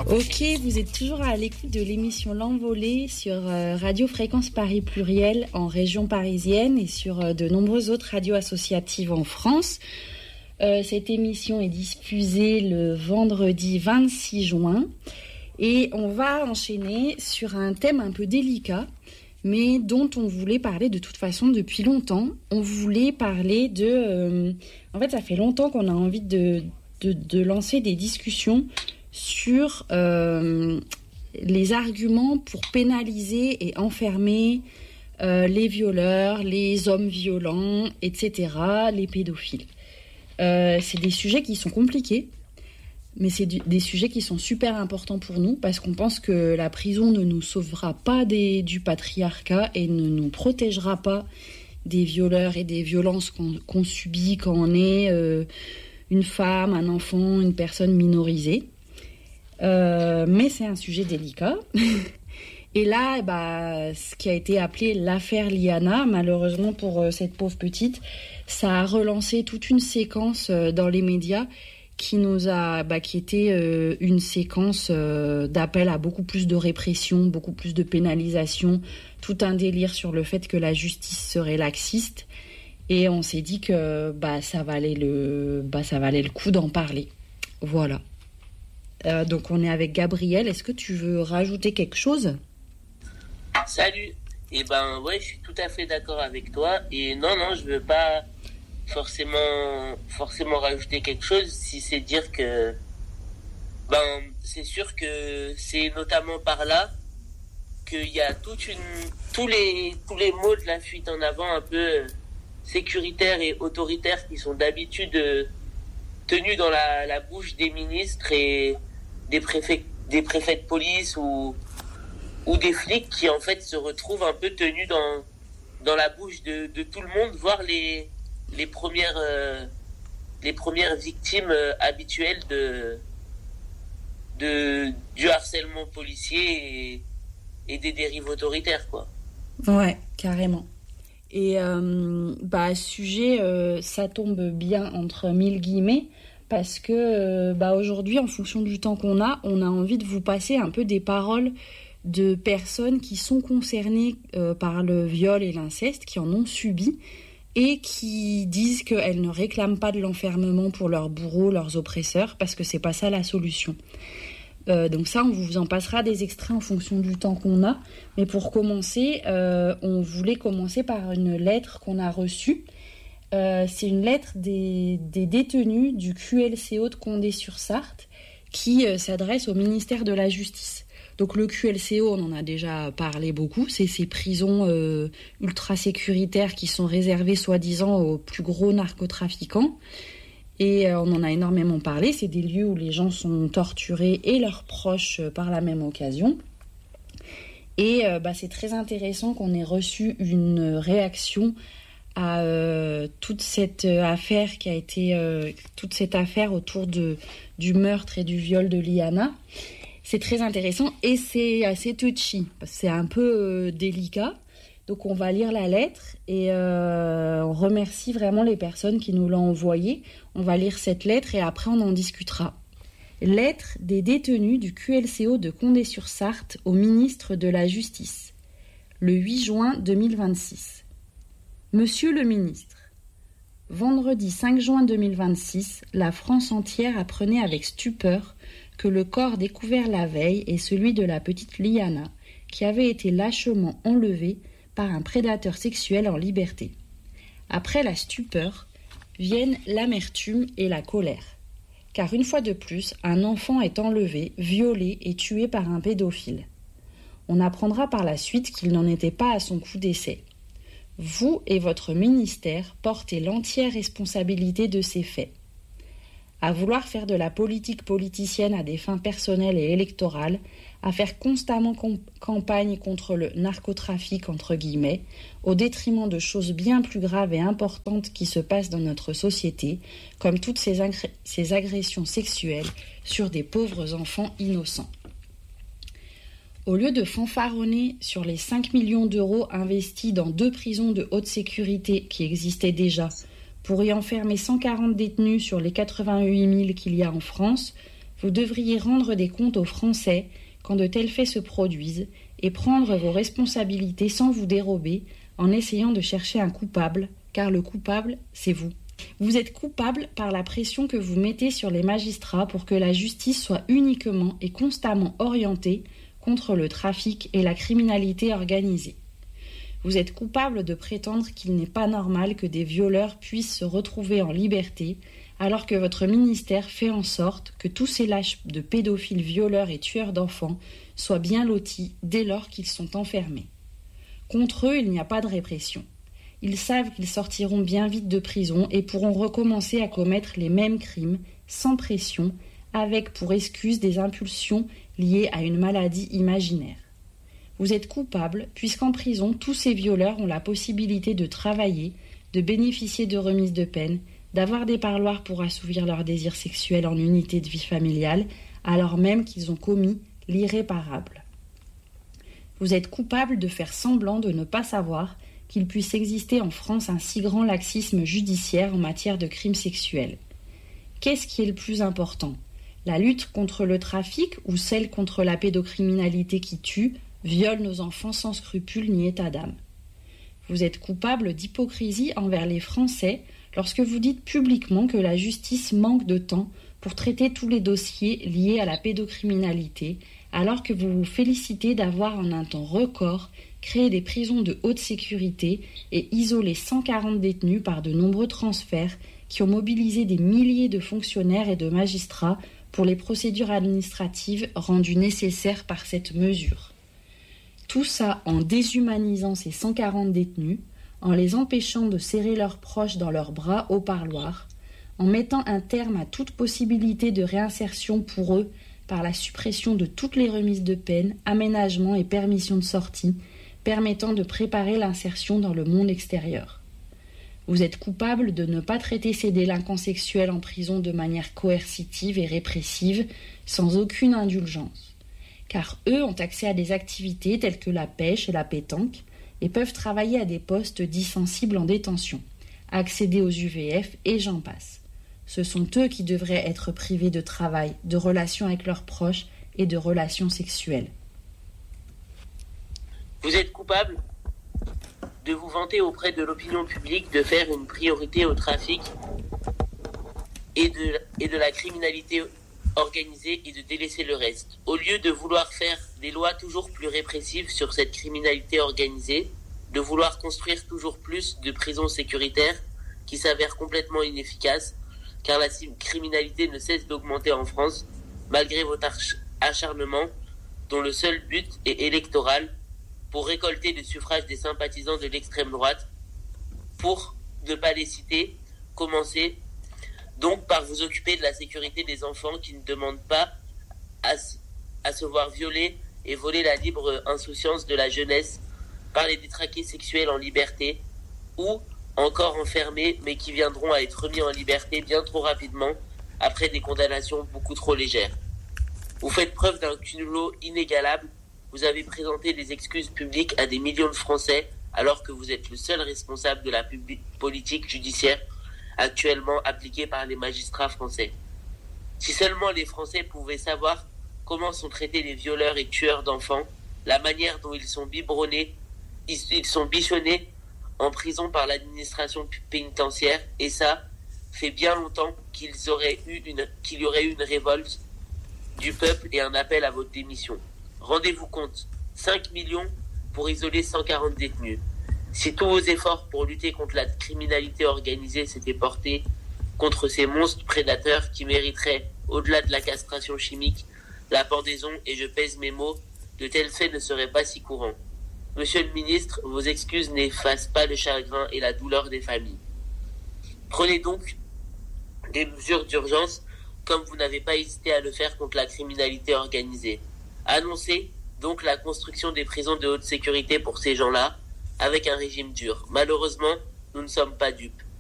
Ok, vous êtes toujours à l'écoute de l'émission L'Envolée sur Radio Fréquence Paris Pluriel en région parisienne et sur de nombreuses autres radios associatives en France. Cette émission est diffusée le vendredi 26 juin et on va enchaîner sur un thème un peu délicat, mais dont on voulait parler de toute façon depuis longtemps. On voulait parler de... en fait, ça fait longtemps qu'on a envie de lancer des discussions sur les arguments pour pénaliser et enfermer les violeurs, les hommes violents, etc., les pédophiles. C'est des sujets qui sont compliqués, mais c'est des sujets qui sont super importants pour nous parce qu'on pense que la prison ne nous sauvera pas du patriarcat et ne nous protégera pas des violeurs et des violences qu'on subit quand on est une femme, un enfant, une personne minorisée. Mais c'est un sujet délicat. Et là, ce qui a été appelé l'affaire Liana, malheureusement pour cette pauvre petite, ça a relancé toute une séquence dans les médias qui était une séquence d'appel à beaucoup plus de répression, beaucoup plus de pénalisation, tout un délire sur le fait que la justice serait laxiste. Et on s'est dit que ça valait le coup d'en parler. Voilà. Donc on est avec Gabriel. Est-ce que tu veux rajouter quelque chose ? Salut. Ouais, je suis tout à fait d'accord avec toi. Et non, je veux pas forcément rajouter quelque chose, si c'est dire que c'est sûr que c'est notamment par là qu'il y a tous les mots de la fuite en avant un peu sécuritaires et autoritaires qui sont d'habitude tenus dans la bouche des ministres et des préfets de police ou des flics qui en fait se retrouvent un peu tenus dans la bouche de tout le monde, voire les premières victimes habituelles du harcèlement policier et des dérives autoritaires, quoi. Ouais, carrément. Et sujet, ça tombe bien entre mille guillemets parce que aujourd'hui, en fonction du temps qu'on a, on a envie de vous passer un peu des paroles de personnes qui sont concernées par le viol et l'inceste, qui en ont subi et qui disent qu'elles ne réclament pas de l'enfermement pour leurs bourreaux, leurs oppresseurs, parce que c'est pas ça la solution. Donc ça, on vous en passera des extraits en fonction du temps qu'on a. Mais pour commencer, on voulait commencer par une lettre qu'on a reçue. C'est une lettre des détenus du QLCO de Condé-sur-Sarthe qui s'adresse au ministère de la Justice. Donc le QLCO, on en a déjà parlé beaucoup, c'est ces prisons ultra sécuritaires qui sont réservées soi-disant aux plus gros narcotrafiquants. Et on en a énormément parlé, c'est des lieux où les gens sont torturés et leurs proches par la même occasion. Et c'est très intéressant qu'on ait reçu une réaction à toute cette affaire qui a été toute cette affaire autour du meurtre et du viol de Liana. C'est très intéressant et c'est assez touchy, parce que c'est un peu délicat. Donc on va lire la lettre et on remercie vraiment les personnes qui nous l'ont envoyée. On va lire cette lettre et après on en discutera. Lettre des détenus du QLCO de Condé-sur-Sarthe au ministre de la Justice. Le 8 juin 2026. Monsieur le ministre, vendredi 5 juin 2026, la France entière apprenait avec stupeur que le corps découvert la veille est celui de la petite Liana, qui avait été lâchement enlevée par un prédateur sexuel en liberté. Après la stupeur, viennent l'amertume et la colère. Car une fois de plus, un enfant est enlevé, violé et tué par un pédophile. On apprendra par la suite qu'il n'en était pas à son coup d'essai. Vous et votre ministère portez l'entière responsabilité de ces faits. À vouloir faire de la politique politicienne à des fins personnelles et électorales, à faire constamment campagne contre le narcotrafic entre guillemets, au détriment de choses bien plus graves et importantes qui se passent dans notre société, comme toutes ces agressions sexuelles sur des pauvres enfants innocents. Au lieu de fanfaronner sur les 5 millions d'euros investis dans 2 prisons de haute sécurité qui existaient déjà, pour y enfermer 140 détenus sur les 88 000 qu'il y a en France, Vous devriez rendre des comptes aux Français quand de tels faits se produisent et prendre vos responsabilités sans vous dérober en essayant de chercher un coupable, car le coupable, c'est vous. Vous êtes coupable par la pression que vous mettez sur les magistrats pour que la justice soit uniquement et constamment orientée contre le trafic et la criminalité organisée. Vous êtes coupable de prétendre qu'il n'est pas normal que des violeurs puissent se retrouver en liberté, alors que votre ministère fait en sorte que tous ces lâches de pédophiles violeurs et tueurs d'enfants soient bien lotis dès lors qu'ils sont enfermés. Contre eux, il n'y a pas de répression. Ils savent qu'ils sortiront bien vite de prison et pourront recommencer à commettre les mêmes crimes, sans pression, avec pour excuse des impulsions liées à une maladie imaginaire. Vous êtes coupable, puisqu'en prison, tous ces violeurs ont la possibilité de travailler, de bénéficier de remises de peine, d'avoir des parloirs pour assouvir leurs désirs sexuels en unité de vie familiale, alors même qu'ils ont commis l'irréparable. Vous êtes coupable de faire semblant de ne pas savoir qu'il puisse exister en France un si grand laxisme judiciaire en matière de crimes sexuels. Qu'est-ce qui est le plus important ? La lutte contre le trafic ou celle contre la pédocriminalité qui tue, viole nos enfants sans scrupule ni état d'âme ? Vous êtes coupable d'hypocrisie envers les Français lorsque vous dites publiquement que la justice manque de temps pour traiter tous les dossiers liés à la pédocriminalité, alors que vous vous félicitez d'avoir en un temps record créé des prisons de haute sécurité et isolé 140 détenus par de nombreux transferts qui ont mobilisé des milliers de fonctionnaires et de magistrats pour les procédures administratives rendues nécessaires par cette mesure. Tout ça en déshumanisant ces 140 détenus, en les empêchant de serrer leurs proches dans leurs bras au parloir, en mettant un terme à toute possibilité de réinsertion pour eux par la suppression de toutes les remises de peine, aménagements et permissions de sortie, permettant de préparer l'insertion dans le monde extérieur. Vous êtes coupable de ne pas traiter ces délinquants sexuels en prison de manière coercitive et répressive, sans aucune indulgence. Car eux ont accès à des activités telles que la pêche et la pétanque, et peuvent travailler à des postes dits sensibles en détention, accéder aux UVF et j'en passe. Ce sont eux qui devraient être privés de travail, de relations avec leurs proches et de relations sexuelles. Vous êtes coupable de vous vanter auprès de l'opinion publique de faire une priorité au trafic et de la criminalité organisée et de délaisser le reste. Au lieu de vouloir faire des lois toujours plus répressives sur cette criminalité organisée, de vouloir construire toujours plus de prisons sécuritaires qui s'avèrent complètement inefficaces, car la criminalité ne cesse d'augmenter en France, malgré votre acharnement, dont le seul but est électoral, pour récolter le suffrage des sympathisants de l'extrême droite, pour ne pas les citer, commencer donc par vous occuper de la sécurité des enfants qui ne demandent pas à se voir violer et voler la libre insouciance de la jeunesse par les détraqués sexuels en liberté ou encore enfermés mais qui viendront à être remis en liberté bien trop rapidement après des condamnations beaucoup trop légères. Vous faites preuve d'un culot inégalable. Vous avez présenté des excuses publiques à des millions de Français alors que vous êtes le seul responsable de la politique judiciaire actuellement appliquée par les magistrats français. Si seulement les Français pouvaient savoir comment sont traités les violeurs et tueurs d'enfants, la manière dont ils sont biberonnés, ils sont bichonnés en prison par l'administration pénitentiaire, et ça fait bien longtemps qu'il y aurait eu une révolte du peuple et un appel à votre démission. Rendez-vous compte, 5 millions pour isoler 140 détenus. Si tous vos efforts pour lutter contre la criminalité organisée s'étaient portés contre ces monstres prédateurs qui mériteraient, au-delà de la castration chimique, la pendaison, et je pèse mes mots, de tels faits ne seraient pas si courants. Monsieur le ministre, vos excuses n'effacent pas le chagrin et la douleur des familles. Prenez donc des mesures d'urgence comme vous n'avez pas hésité à le faire contre la criminalité organisée. Annoncez donc la construction des prisons de haute sécurité pour ces gens-là, avec un régime dur. Malheureusement, nous ne sommes pas dupes.